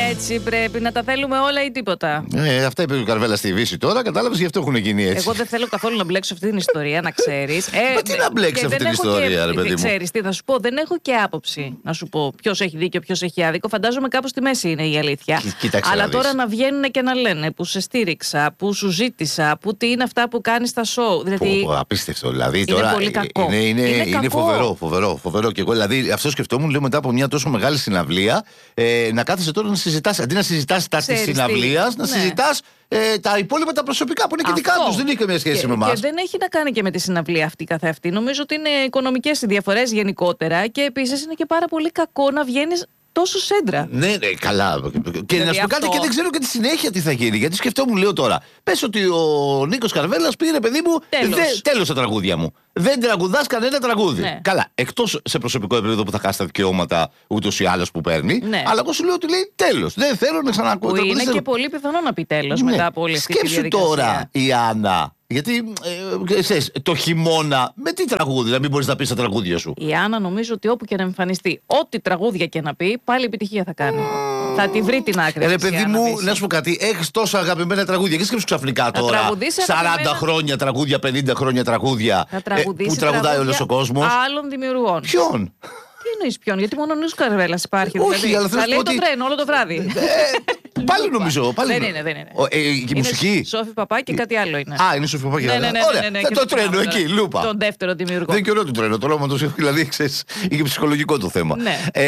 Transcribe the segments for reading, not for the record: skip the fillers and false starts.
Έτσι πρέπει να τα θέλουμε όλα ή τίποτα. Αυτά είπε ο Καρβέλα στη Βύση τώρα, κατάλαβες, γι' αυτό έχουν γίνει έτσι. Εγώ δεν θέλω καθόλου να μπλέξω αυτή την ιστορία, να ξέρεις. Μα τι να μπλέξει αυτή την ιστορία, ρε παιδί μου. Ξέρεις τι θα σου πω, δεν έχω και άποψη να σου πω ποιος έχει δίκιο, ποιος έχει άδικο. Φαντάζομαι κάπου στη μέση είναι η αλήθεια. Κοίταξε. Αλλά τώρα να βγαίνουν και να λένε που σε στήριξα, που σου ζήτησα, που τι είναι αυτά που κάνεις στα σοου. Δηλαδή, απίστευτο. Δηλαδή είναι τώρα πολύ κακό. Είναι φοβερό. Και εγώ δηλαδή αυτό σκεφτόμουν, λέω, μετά από μια τόσο μεγάλη συναυλία, να κάθεσαι τώρα να συζητάς. Αντί να συζητάς τα της συναυλίας, να συζητάς τα υπόλοιπα τα προσωπικά που είναι και δικά τους. Δεν έχει καμία σχέση με εμάς. Και δεν έχει να κάνει και με τη συναυλία αυτή καθεαυτή. Νομίζω ότι είναι οικονομικές οι διαφορές γενικότερα και επίσης είναι και πάρα πολύ κακό να βγαίνεις τόσο σέντρα. Ναι, καλά. Και να σου πω κάτι, και δεν ξέρω και τη συνέχεια τι θα γίνει. Γιατί σκεφτόμουν, λέω τώρα, πες ότι ο Νίκος Καρβέλας πήρε, παιδί μου, τέλος τα τραγούδια μου. Δεν τραγουδάς κανένα τραγούδι. Ναι. Καλά, εκτός σε προσωπικό επίπεδο που θα χάσει τα δικαιώματα ούτως ή άλλως που παίρνει. Ναι. Αλλά εγώ σου λέω ότι λέει τέλος. Δεν θέλω να ξανακούω. Είναι και πολύ πιθανό να πει τέλος μετά από όλη αυτή τη διαδικασία. Σκέψου τώρα η Άννα. Γιατί το χειμώνα με τι τραγούδι, να μην μπορείς να πεις τα τραγούδια σου. Η Άννα νομίζω ότι όπου και να εμφανιστεί, ό,τι τραγούδια και να πει, πάλι επιτυχία θα κάνει. Θα τη βρει την άκρη. Παιδί μου, να σου πω κάτι, έχεις τόσα αγαπημένα τραγούδια. Και σκέψου ξαφνικά τώρα 40 χρόνια τραγούδια, 50 χρόνια τραγούδια που τραγουδάει όλος ο κόσμος. Άλλων δημιουργών. Ποιον? Τι εννοείς ποιον, γιατί μόνο ο Νίκος Καρβέλας υπάρχει. Όχι, δηλαδή, αλλά θα λέει το τρένο όλο το βράδυ. Πάλι νομίζω. Δεν είναι. Και η μουσική. Σόφη Παπά και κάτι άλλο είναι. Είναι Σόφη Παπά και κάτι άλλο. Ωραία, το τρένο εκεί, λούπα. Τον δεύτερο δημιουργό. Δεν είναι και ωραίο το τρένο. Το όνομα του, δηλαδή, ξέρεις, είναι ψυχολογικό το θέμα.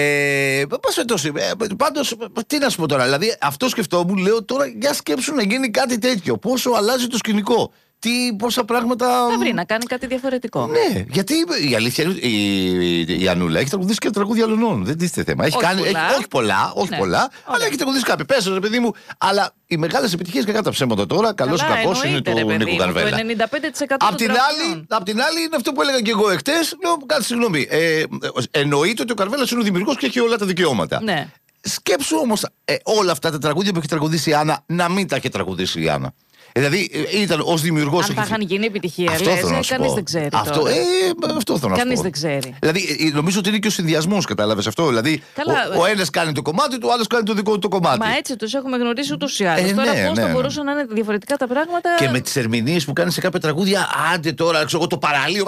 Πάντως, τι να σου πω τώρα. Δηλαδή, αυτό σκεφτόμουν, λέω τώρα, για σκέψου να γίνει κάτι τέτοιο. Πόσο αλλάζει το σκηνικό. Πόσα πράγματα. Θα βρει να κάνει κάτι διαφορετικό. Ναι, γιατί η αλήθεια είναι η Ανούλα έχει τραγουδίσει και τραγούδια αλλωνών. Δεν τίθεται θέμα. Έχει κάνει. Όχι πολλά, αλλά έχει τραγουδίσει κάποια. Πες, ρε παιδί μου. Αλλά οι μεγάλες επιτυχίες και κατά ψέματα τώρα, καλός ή κακός, είναι του Νίκου Καρβέλα. Το 95% Απ' την άλλη, είναι αυτό που έλεγα και εγώ εχθές. Λέω, κάτι συγγνώμη. Εννοείται ότι ο Καρβέλας είναι ο δημιουργός και έχει όλα τα δικαιώματα. Ναι. Σκέψου όμως όλα αυτά τα τραγούδια που έχει τραγουδήσει η Άννα να μην τα έχει τραγουδήσει η Άννα. Δηλαδή ήταν ως δημιουργός. Αν θα είχαν γίνει επιτυχία, κανείς δεν ξέρει. Αυτό θέλω να σου πω. Κανείς δεν ξέρει. Δηλαδή νομίζω ότι είναι και ο συνδυασμός, κατάλαβες αυτό. Δηλαδή ο ένας κάνει το κομμάτι του, ο άλλος κάνει το δικό του το κομμάτι. Μα έτσι τους έχουμε γνωρίσει ούτως ή άλλως. Τώρα πώς θα μπορούσαν να είναι διαφορετικά τα πράγματα. Και με τις ερμηνείες που κάνει σε κάποια τραγούδια, άντε τώρα, ξέρω εγώ, το παραλίο.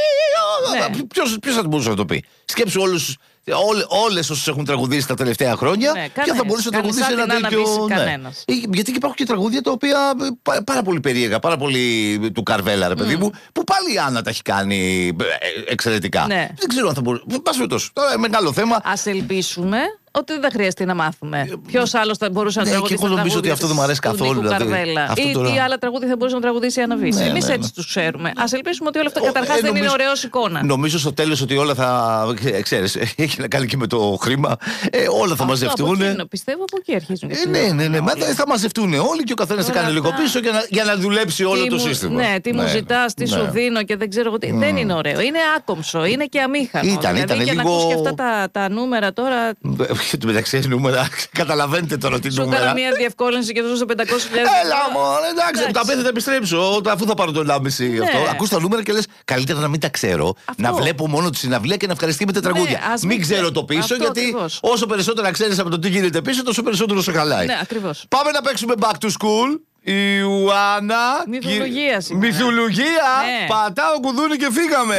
Ποιος θα μπορούσε να το πει. Σκέψου όλες όσες έχουν τραγουδήσει τα τελευταία χρόνια, ποια θα μπορούσε να τραγουδήσει ένα τέτοιο. Γιατί υπάρχουν και τραγούδια τα οποία πάρα πολύ περίεργα, πάρα πολύ του Καρβέλα, ρε παιδί μου, που πάλι η Άννα τα έχει κάνει εξαιρετικά. Δεν ξέρω αν θα μπορούσε. Πας φέτος. Τώρα μεγάλο θέμα. Ας ελπίσουμε ότι δεν θα χρειαστεί να μάθουμε. Ποιος άλλος θα μπορούσε να τραγουδήσει. Και εγώ νομίζω ότι αυτό δεν μου αρέσει καθόλου. Ή τι άλλα τραγούδια θα μπορούσε να τραγουδήσει η Άννα Βύση. Εμείς έτσι τους ξέρουμε. Ας ελπίσουμε ότι όλα αυτά καταρχάς δεν είναι ωραίος εικόνα. Νομίζω στο τέλος ότι όλα θα. Ξέρεις, έχει να κάνει και με το χρήμα. Όλα θα μαζευτούν. Πιστεύω από εκεί αρχίζουν. Ναι. Θα μαζευτούν όλοι και ο καθένας θα κάνει λίγο πίσω για να δουλέψει όλο το σύστημα. Ναι, τι μου ζητάς, τι σου δίνω και δεν ξέρω τι. Δεν είναι ωραίο. Είναι άκομψο, είναι και αμήχανο. Ήταν και να ακούς και αυτά τα νούμερα τώρα. Και του μεταξύ νούμερα, καταλαβαίνετε τώρα τι νούμερα. Σου έκανα μια διευκόλυνση και δώσα 500.000. Έλα μόνο, εντάξει, τα 5 θα επιστρέψω, αφού θα πάρω το 1,5 αυτό. Ακούς τα νούμερα και λες, καλύτερα να μην τα ξέρω, να βλέπω μόνο τη συναυλία και να ευχαριστεί με τα τραγούδια. Μην ξέρω το πίσω, γιατί όσο περισσότερα ξέρεις από το τι γίνεται πίσω, τόσο περισσότερο σε χαλάει. Ναι, ακριβώς. Πάμε να παίξουμε Back to School. Ιουάννα. Μυθολογία σήμερα. Μυθολογία. Πατάω κουδούνι και φύγαμε.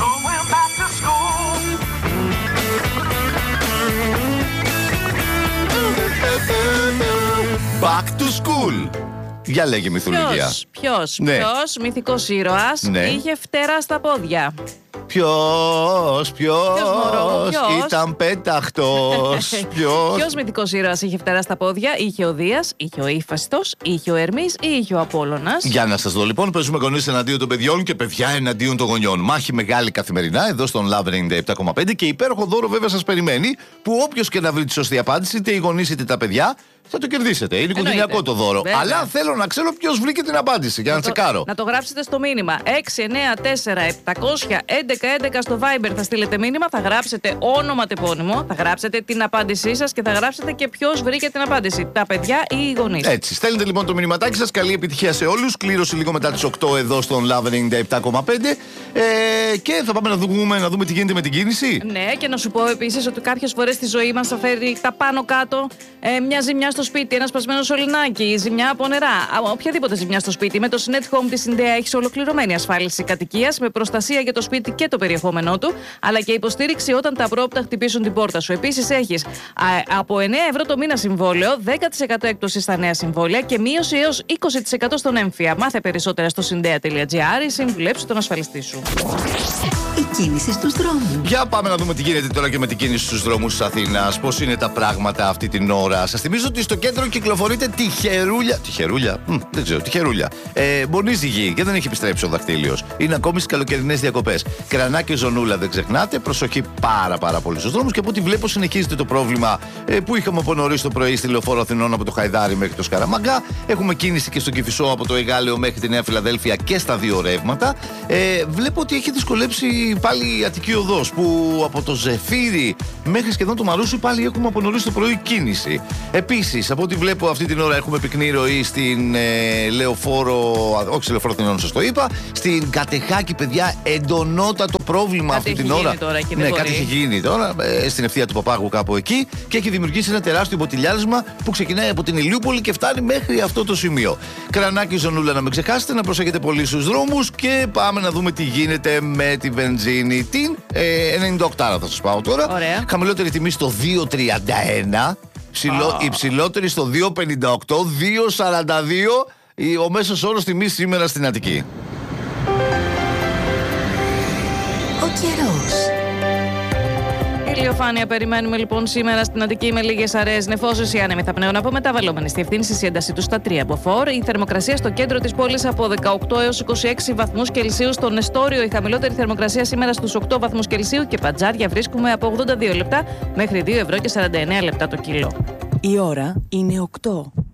Back to school. Για λέγε μυθολογία. Ποιος μυθικός ήρωας είχε φτερά στα πόδια. Ποιος ήταν πέταχτος. Ποιος μυθικός ήρωας είχε φτερά στα πόδια? Είχε ο Δίας, είχε ο Ήφαιστος, είχε ο Ερμής ή είχε ο Απόλλωνας? Για να σας δω λοιπόν, παίζουμε γονείς εναντίον των παιδιών και παιδιά εναντίον των γονιών. Μάχη μεγάλη καθημερινά εδώ στον Love 97,5 και υπέροχο δώρο βέβαια σας περιμένει, που όποιος και να βρει τη σωστή απάντηση, είτε οι γονείς είτε τα παιδιά, θα το κερδίσετε. Είναι οικογενειακό το δώρο. Βέβαια. Αλλά θέλω να ξέρω ποιος βρήκε την απάντηση για να τσεκάρω. Να το γράψετε στο μήνυμα 694-700-1026. 1111 στο Viber θα στείλετε μήνυμα, θα γράψετε όνομα τεπώνυμο, θα γράψετε την απάντησή σας και θα γράψετε και ποιος βρήκε την απάντηση. Τα παιδιά ή οι γονείς. Έτσι. Στέλνετε λοιπόν το μηνυματάκι σας. Καλή επιτυχία σε όλους. Κλήρωση λίγο μετά τις 8 εδώ στον Love 97,5. Και θα πάμε να δούμε τι γίνεται με την κίνηση. Ναι, και να σου πω επίσης ότι κάποιες φορές στη ζωή μας θα φέρει τα πάνω κάτω μια ζημιά στο σπίτι, ένα σπασμένο σωληνάκι, ζημιά από νερά. Οποιαδήποτε ζημιά στο σπίτι. Με το Synet Home της Syndea έχεις ολοκληρωμένη ασφάλιση κατοικίας με προστασία για το σπίτι και το περιεχόμενό του, αλλά και υποστήριξη όταν τα απρόοπτα χτυπήσουν την πόρτα σου. Επίσης έχεις από 9 ευρώ το μήνα συμβόλαιο, 10% έκπτωση στα νέα συμβόλαια και μείωση έως 20% στον έμφυα. Μάθε περισσότερα στο syndea.gr ή συμβουλέψου τον ασφαλιστή σου. Η κίνηση στους δρόμους. Για πάμε να δούμε τι γίνεται τώρα και με την κίνηση στους δρόμους της Αθήνας. Πώς είναι τα πράγματα αυτή την ώρα. Σας θυμίζω ότι στο κέντρο κυκλοφορείται τυχερούλια. Τυχερούλια? Δεν ξέρω, τυχερούλια. Μπονίζει γη και δεν έχει επιστρέψει ο δακτύλιος. Είναι ακόμη στις καλοκαιρινές διακοπές. Κρανάκι Ζωνούλα δεν ξεχνάτε. Προσοχή πάρα πολύ στους δρόμους. Και από ό,τι βλέπω συνεχίζεται το πρόβλημα που είχαμε από νωρίς το πρωί στη Λεωφόρο Αθηνών από το Χαϊδάρι μέχρι το Σκαραμαγκά. Έχουμε κίνηση και στο Κηφισό από το Εγάλεο μέχρι τη Νέα Φιλαδέλφια και στα δύο ρεύματα. Βλέπω ότι έχει δυσκολέψει πάλι η Αττική Οδός που από το Ζεφύρι μέχρι σχεδόν το Μαρούσι πάλι έχουμε από νωρίς το πρωί κίνηση. Επίσης, από ό,τι βλέπω αυτή την ώρα έχουμε πυκνή ροή στην Λεωφόρο, όχι στη Λεωφόρο Αθηνών, σας το είπα. Στην Κατεχάκη, παιδιά, εντονότατο πρόβλημα αυτή την ώρα. Ναι, κάτι έχει γίνει τώρα στην ευθεία του Παπάγου κάπου εκεί και έχει δημιουργήσει ένα τεράστιο μποτιλιάρισμα που ξεκινάει από την Ηλιούπολη και φτάνει μέχρι αυτό το σημείο. Κρανάκι Ζωνούλα, να μην ξεχάσετε, να προσέχετε πολύ στους δρόμους και πάμε να δούμε τι γίνεται με τη βενζίνη. Την 98 θα σας πάω τώρα. Ωραία. Χαμηλότερη τιμή στο 2,31. Υψηλότερη στο 2,58. 2,42 ο μέσος όρος τιμής σήμερα στην Αττική. Ο καιρός. Ηλιοφάνεια περιμένουμε λοιπόν σήμερα στην Αττική με λίγες αραιές νεφώσεις ή άνεμοι θαπνέων από μεταβαλλόμενη στη ευθύνηση ένταση του στα 3 μποφόρ. Η θερμοκρασία στο κέντρο της πόλης από 18 έως 26 βαθμούς Κελσίου. Στον Εστόριο η χαμηλότερη θερμοκρασία σήμερα στους 8 βαθμούς Κελσίου και Παντζάρια βρίσκουμε από 82 λεπτά μέχρι 2 ευρώ και 49 λεπτά το κιλό. Η ώρα είναι 8.